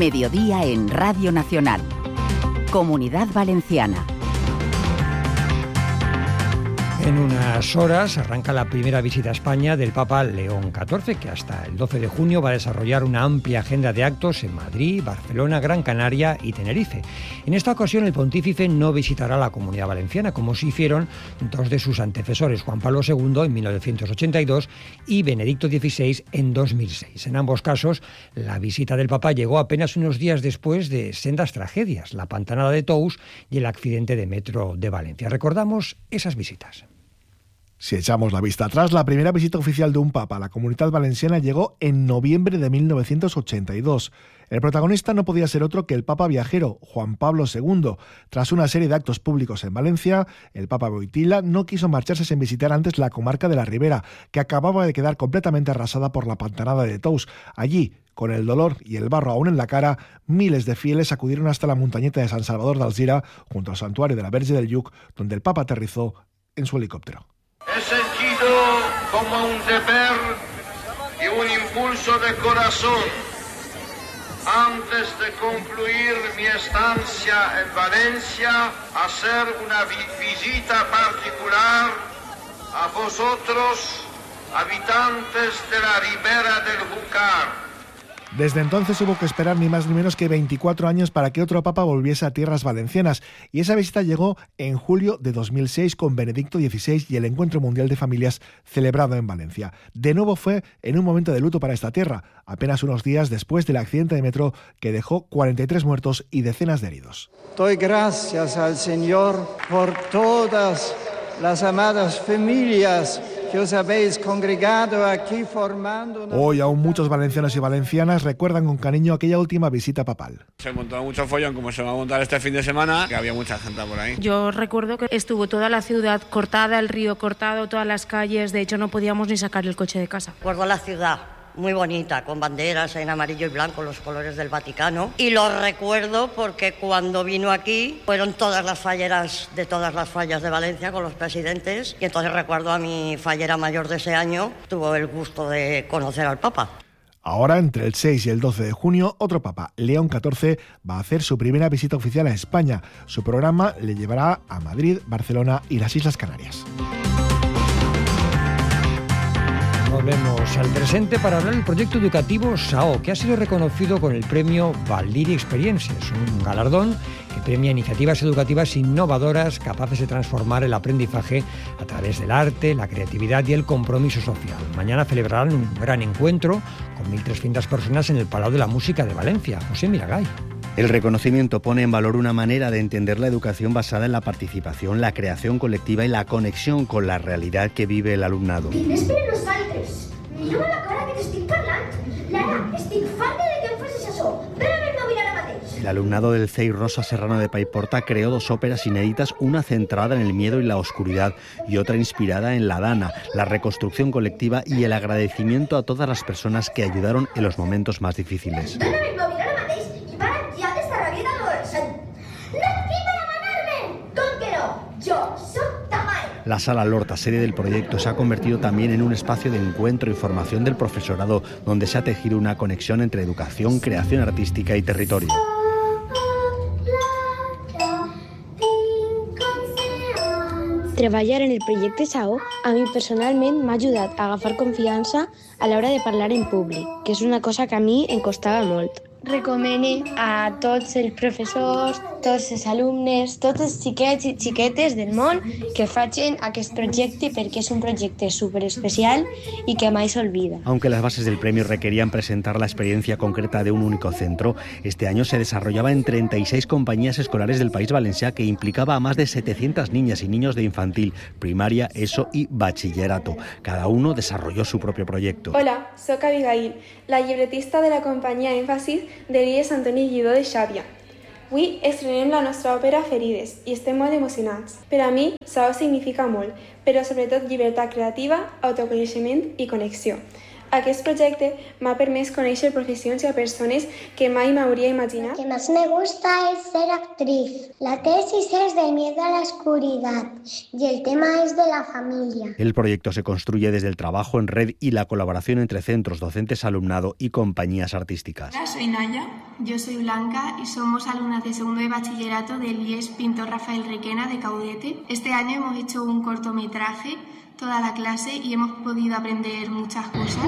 Mediodía en Radio Nacional. Comunidad Valenciana. En unas horas arranca la primera visita a España del Papa León XIV, que hasta el 12 de junio va a desarrollar una amplia agenda de actos en Madrid, Barcelona, Gran Canaria y Tenerife. En esta ocasión el pontífice no visitará la Comunidad Valenciana, como se hicieron dos de sus antecesores, Juan Pablo II en 1982 y Benedicto XVI en 2006. En ambos casos, la visita del Papa llegó apenas unos días después de sendas tragedias, la pantanada de Tous y el accidente de metro de Valencia. Recordamos esas visitas. Si echamos la vista atrás, la primera visita oficial de un papa a la Comunidad Valenciana llegó en noviembre de 1982. El protagonista no podía ser otro que el papa viajero, Juan Pablo II. Tras una serie de actos públicos en Valencia, el papa Wojtyła no quiso marcharse sin visitar antes la comarca de la Ribera, que acababa de quedar completamente arrasada por la pantanada de Tous. Allí, con el dolor y el barro aún en la cara, miles de fieles acudieron hasta la montañeta de San Salvador de Alzira, junto al santuario de la Verge del Lluc, donde el papa aterrizó en su helicóptero. He sentido como un deber y un impulso de corazón antes de concluir mi estancia en Valencia, hacer una visita particular a vosotros, habitantes de la Ribera del Júcar. Desde entonces hubo que esperar ni más ni menos que 24 años para que otro papa volviese a tierras valencianas, y esa visita llegó en julio de 2006 con Benedicto XVI y el Encuentro Mundial de Familias celebrado en Valencia. De nuevo fue en un momento de luto para esta tierra, apenas unos días después del accidente de metro que dejó 43 muertos y decenas de heridos. Doy gracias al Señor por todas las amadas familias que os habéis congregado aquí formando... Hoy aún muchos valencianos y valencianas recuerdan con cariño aquella última visita papal. Se montó mucho follón, como se va a montar este fin de semana, que había mucha gente por ahí. Yo recuerdo que estuvo toda la ciudad cortada, el río cortado, todas las calles, de hecho no podíamos ni sacar el coche de casa. Recuerdo la ciudad muy bonita, con banderas en amarillo y blanco, los colores del Vaticano. Y lo recuerdo porque cuando vino aquí fueron todas las falleras de todas las fallas de Valencia con los presidentes. Y entonces recuerdo a mi fallera mayor de ese año, tuvo el gusto de conocer al Papa. Ahora, entre el 6 y el 12 de junio, otro papa, León XIV, va a hacer su primera visita oficial a España. Su programa le llevará a Madrid, Barcelona y las Islas Canarias. Volvemos al presente para hablar del proyecto educativo SAO, que ha sido reconocido con el premio Valdiri Experiences, un galardón que premia iniciativas educativas innovadoras capaces de transformar el aprendizaje a través del arte, la creatividad y el compromiso social. Mañana celebrarán un gran encuentro con 1.300 personas en el Palau de la Música de Valencia. José Miragay. El reconocimiento pone en valor una manera de entender la educación basada en la participación, la creación colectiva y la conexión con la realidad que vive el alumnado. Espera, no saltes. Mira la cara que te estic parlant. Lara, estic farta de que em facis això. Ven a ver-me avui ara mateix. El alumnado del CEI Rosa Serrano de Paiporta creó dos óperas inéditas, una centrada en el miedo y la oscuridad y otra inspirada en la dana, la reconstrucción colectiva y el agradecimiento a todas las personas que ayudaron en los momentos más difíciles. Ven a ver-me avui ara mateix i para ja d'esta rabieta adolescent. No et qui per demanar-me? Com que no? Jo soc Tamay. La Sala Lorta, sede del proyecto, se ha convertido también en un espacio de encuentro y formación del profesorado, donde se ha tejido una conexión entre educación, creación artística y territorio. Treballar en el projecte SAO a mi personalment m'ha ajudat a agafar confiança a l'hora de parlar en públic, que és una cosa que a mi em costava molt. Recomane a tots els professors, tots els alumnes, tots els xiquets i xiquetes del món que facin aquest projecte perquè és un projecte súper especial y que mai s'olvida. Aunque las bases del premio requerían presentar la experiencia concreta de un único centro, este año se desarrollaba en 36 compañías escolares del País Valencià, que implicaba a más de 700 niñas y niños de infantil, primaria, ESO y bachillerato. Cada uno desarrolló su propio proyecto. Hola, soc Abigail, la llibretista de la companyia Èmfasis de l'IES Antoni Lledó de Xàbia. Avui estrenem la nostra òpera Ferides i estem molt emocionats. Per a mi, SAO significa molt, però sobretot llibertat creativa, autoconeixement i connexió. Aquest projecte m'ha permès conèixer professions i a persones que mai m'hauria imaginat. Lo que más me gusta es ser actriz. La tesis es de miedo a la oscuridad y el tema es de la familia. El proyecto se construye desde el trabajo en red y la colaboración entre centros docentes, alumnado y compañías artísticas. Hola, soy Naya. Yo soy Blanca y somos alumnas de segundo de bachillerato del IES Pintor Rafael Requena de Caudete. Este año hemos hecho un cortometraje, toda la clase, y hemos podido aprender muchas cosas.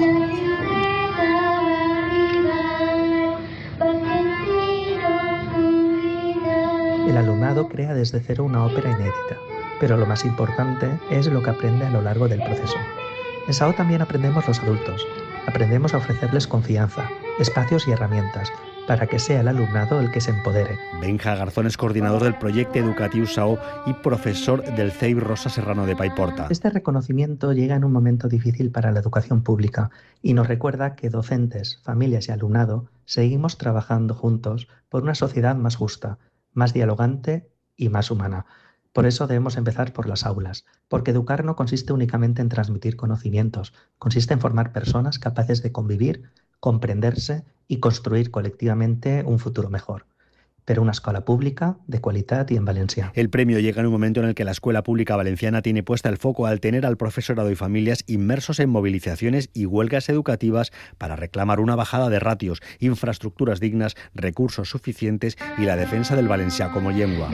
El alumnado crea desde cero una ópera inédita, pero lo más importante es lo que aprende a lo largo del proceso. En SAO también aprendemos los adultos. Aprendemos a ofrecerles confianza, espacios y herramientas para que sea el alumnado el que se empodere. Benja Garzón es coordinador del proyecto educativo SAO y profesor del CEIP Rosa Serrano de Paiporta. Este reconocimiento llega en un momento difícil para la educación pública y nos recuerda que docentes, familias y alumnado seguimos trabajando juntos por una sociedad más justa, más dialogante y más humana. Por eso debemos empezar por las aulas, porque educar no consiste únicamente en transmitir conocimientos, consiste en formar personas capaces de convivir, comprenderse y construir colectivamente un futuro mejor. Pero una escuela pública de calidad y en Valencia. El premio llega en un momento en el que la escuela pública valenciana tiene puesta el foco al tener al profesorado y familias inmersos en movilizaciones y huelgas educativas para reclamar una bajada de ratios, infraestructuras dignas, recursos suficientes y la defensa del valencià como llengua.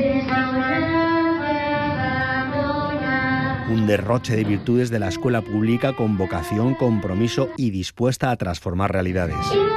Un derroche de virtudes de la escuela pública con vocación, compromiso y dispuesta a transformar realidades.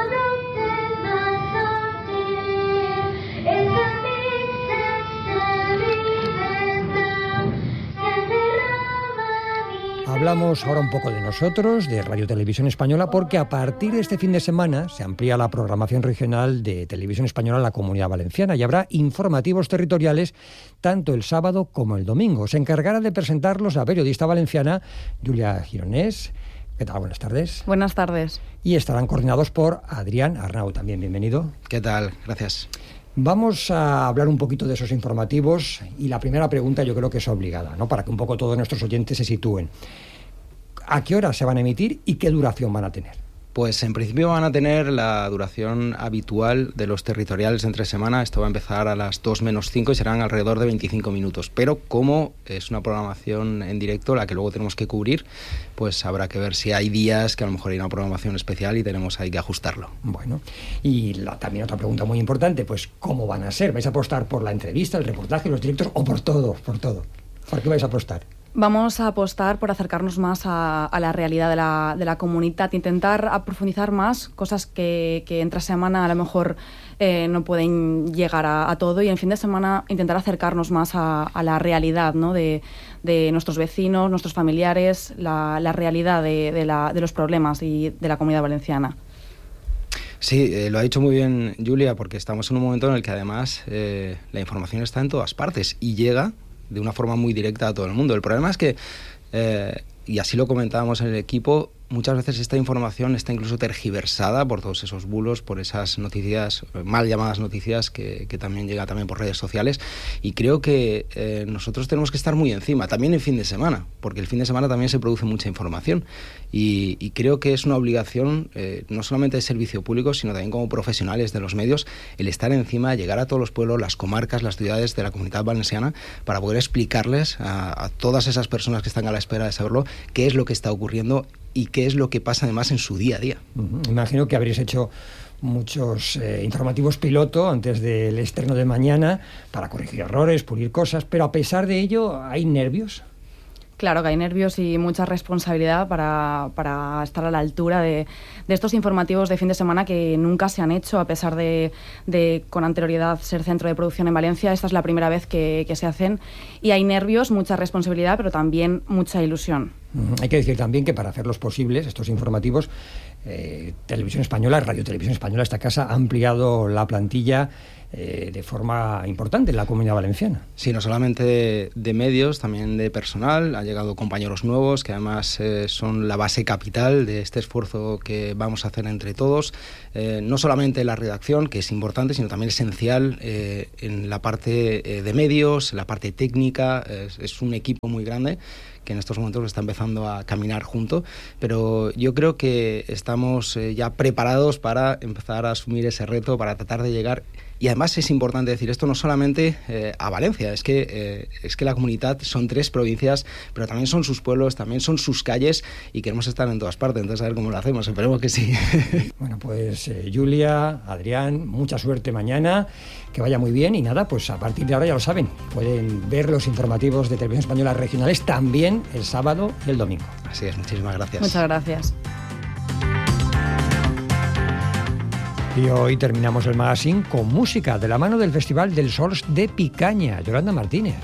Hablamos ahora un poco de nosotros, de Radio Televisión Española, porque a partir de este fin de semana se amplía la programación regional de Televisión Española en la Comunidad Valenciana y habrá informativos territoriales tanto el sábado como el domingo. Se encargará de presentarlos la periodista valenciana Julia Gironès. ¿Qué tal? Buenas tardes. Buenas tardes. Y estarán coordinados por Adrián Arnau, también bienvenido. ¿Qué tal? Gracias. Vamos a hablar un poquito de esos informativos y la primera pregunta yo creo que es obligada, ¿no? Para que un poco todos nuestros oyentes se sitúen. ¿A qué hora se van a emitir y qué duración van a tener? Pues en principio van a tener la duración habitual de los territoriales de entre semana. Esto va a empezar a las 2 menos 5 y serán alrededor de 25 minutos. Pero como es una programación en directo, la que luego tenemos que cubrir, pues habrá que ver si hay días que a lo mejor hay una programación especial y tenemos ahí que ajustarlo. Bueno, y también otra pregunta muy importante, pues ¿cómo van a ser? ¿Vais a apostar por la entrevista, el reportaje, los directos o por todo? ¿Por qué vais a apostar? Vamos a apostar por acercarnos más a la realidad de la comunidad, intentar profundizar más cosas que entre semana a lo mejor no pueden llegar a todo, y en fin de semana intentar acercarnos más a la realidad, ¿no? de nuestros vecinos, nuestros familiares, la realidad de los problemas y de la comunidad valenciana. Sí, lo ha dicho muy bien Julia, porque estamos en un momento en el que además la información está en todas partes y llega de una forma muy directa a todo el mundo. El problema es que, y así lo comentábamos en el equipo, muchas veces esta información está incluso tergiversada por todos esos bulos, por esas noticias, mal llamadas noticias, que también llega también por redes sociales, y creo que nosotros tenemos que estar muy encima, también en fin de semana, porque el fin de semana también se produce mucha información, y creo que es una obligación, no solamente de servicio público, sino también como profesionales de los medios, el estar encima, llegar a todos los pueblos, las comarcas, las ciudades de la Comunidad Valenciana, para poder explicarles a todas esas personas que están a la espera de saberlo, qué es lo que está ocurriendo y qué es lo que pasa además en su día a día. Imagino que habréis hecho muchos informativos piloto antes del estreno de mañana para corregir errores, pulir cosas, pero a pesar de ello, ¿hay nervios? Claro que hay nervios y mucha responsabilidad para estar a la altura de estos informativos de fin de semana que nunca se han hecho, a pesar de con anterioridad ser centro de producción en Valencia. Esta es la primera vez que se hacen, y hay nervios, mucha responsabilidad, pero también mucha ilusión. Hay que decir también que para hacerlos posibles, estos informativos, Televisión Española, Radio Televisión Española, esta casa ha ampliado la plantilla de forma importante en la Comunidad Valenciana. Sí, no solamente de medios, también de personal. Han llegado compañeros nuevos que además son la base capital de este esfuerzo que vamos a hacer entre todos. No solamente la redacción, que es importante, sino también esencial en la parte de medios, la parte técnica. Es un equipo muy grande que en estos momentos está empezando a caminar junto, pero yo creo que estamos ya preparados para empezar a asumir ese reto, para tratar de llegar. Y además es importante decir esto no solamente a Valencia, es que la Comunitat son 3 provincias, pero también son sus pueblos, también son sus calles y queremos estar en todas partes, entonces a ver cómo lo hacemos, esperemos que sí. Bueno, pues Julia, Adrián, mucha suerte mañana, que vaya muy bien y nada, pues a partir de ahora ya lo saben, pueden ver los informativos de Televisión Española regionales también el sábado y el domingo. Así es, muchísimas gracias. Muchas gracias. Y hoy terminamos el magazine con música de la mano del Festival del Sors de Picaña, Yolanda Martínez.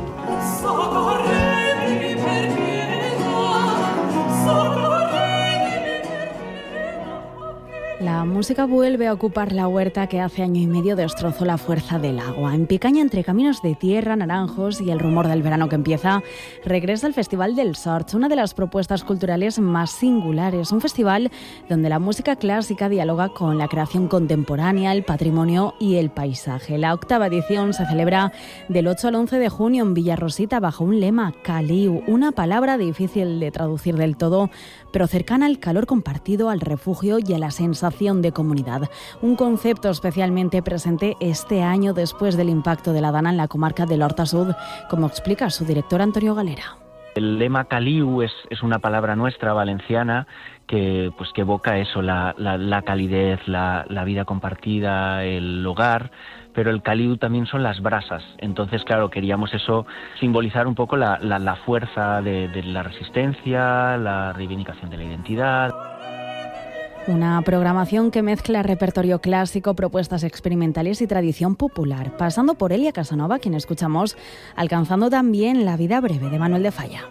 La música vuelve a ocupar la huerta que hace año y medio destrozó la fuerza del agua. En Picaña, entre caminos de tierra, naranjos y el rumor del verano que empieza, regresa el Festival del Sors, una de las propuestas culturales más singulares. Un festival donde la música clásica dialoga con la creación contemporánea, el patrimonio y el paisaje. La 8ª edición se celebra del 8 al 11 de junio en Villarrosita bajo un lema, Caliu, una palabra difícil de traducir del todo, pero cercana al calor compartido, al refugio y a la sensación de comunidad. Un concepto especialmente presente este año después del impacto de la dana en la comarca del Horta Sud, como explica su director Antonio Galera. El lema Caliu es una palabra nuestra, valenciana, que evoca eso, la calidez, la vida compartida, el hogar, pero el Caliu también son las brasas. Entonces, claro, queríamos eso simbolizar un poco la fuerza de la resistencia, la reivindicación de la identidad. Una programación que mezcla repertorio clásico, propuestas experimentales y tradición popular, pasando por Elia Casanova, quien escuchamos, alcanzando también La vida breve de Manuel de Falla.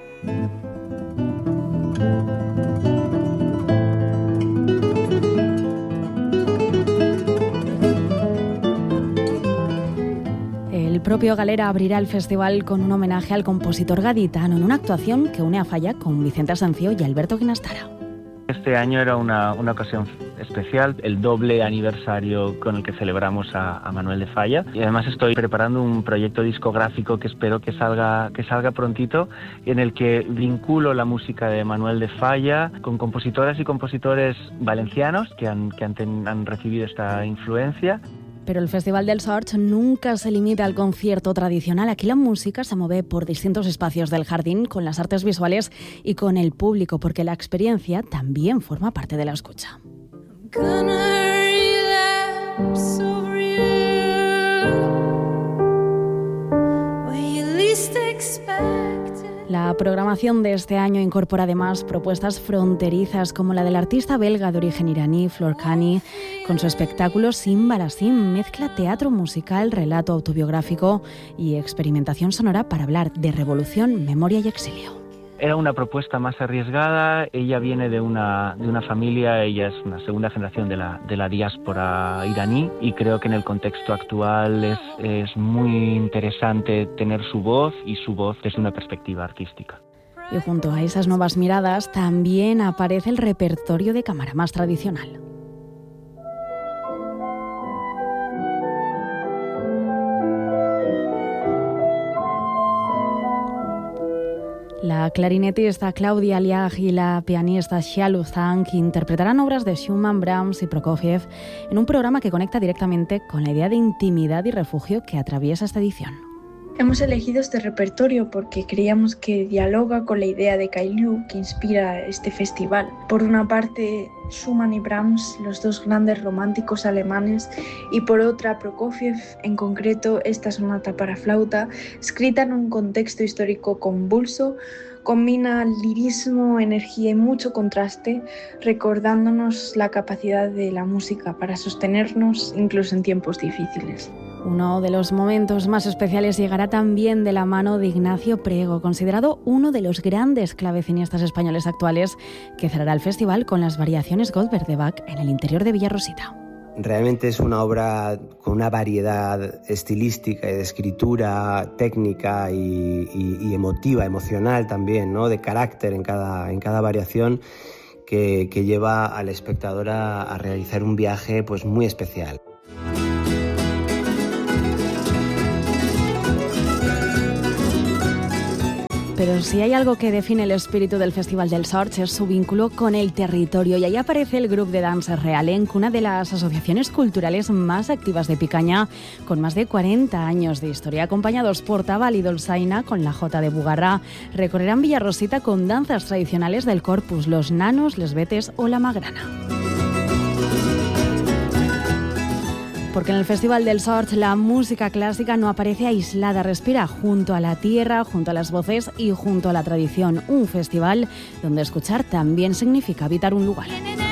El propio Galera abrirá el festival con un homenaje al compositor gaditano en una actuación que une a Falla con Vicente Asencio y Alberto Ginastara. Este año era una ocasión especial, el doble aniversario con el que celebramos a Manuel de Falla, y además estoy preparando un proyecto discográfico que espero que salga prontito, en el que vinculo la música de Manuel de Falla con compositoras y compositores valencianos que han recibido esta influencia. Pero el Festival del Sors nunca se limita al concierto tradicional. Aquí la música se mueve por distintos espacios del jardín, con las artes visuales y con el público, porque la experiencia también forma parte de la escucha. La programación de este año incorpora además propuestas fronterizas como la del artista belga de origen iraní, Flor Khani, con su espectáculo Simba la Sim, mezcla teatro musical, relato autobiográfico y experimentación sonora para hablar de revolución, memoria y exilio. Era una propuesta más arriesgada. Ella viene de una familia, ella es una segunda generación de la diáspora iraní, y creo que en el contexto actual es muy interesante tener su voz, y su voz desde una perspectiva artística. Y junto a esas nuevas miradas también aparece el repertorio de cámara más tradicional. La clarinetista Claudia Liag y la pianista Xia Luzang interpretarán obras de Schumann, Brahms y Prokofiev en un programa que conecta directamente con la idea de intimidad y refugio que atraviesa esta edición. Hemos elegido este repertorio porque creíamos que dialoga con la idea de Caliu que inspira este festival. Por una parte, Schumann y Brahms, los dos grandes románticos alemanes, y por otra, Prokofiev, en concreto esta sonata para flauta, escrita en un contexto histórico convulso, combina lirismo, energía y mucho contraste, recordándonos la capacidad de la música para sostenernos incluso en tiempos difíciles. Uno de los momentos más especiales llegará también de la mano de Ignacio Prego, considerado uno de los grandes clavecinistas españoles actuales, que cerrará el festival con las variaciones Goldberg de Bach en el interior de Villarrosita. Realmente es una obra con una variedad estilística y de escritura técnica y emotiva, emocional también, ¿no? De carácter en cada variación, que lleva al espectador a realizar un viaje pues muy especial. pero si hay algo que define el espíritu del Festival del Sorch es su vínculo con el territorio. Y ahí aparece el Grup de Danses Realenc, una de las asociaciones culturales más activas de Picaña, con más de 40 años de historia. Acompañados por Tabal y Dolçaina, con la Jota de Bugarrá, recorrerán Villarrosita con danzas tradicionales del Corpus, los nanos, les betes o la magrana. Porque en el Festival del Sorch la música clásica no aparece aislada, respira junto a la tierra, junto a las voces y junto a la tradición. Un festival donde escuchar también significa habitar un lugar.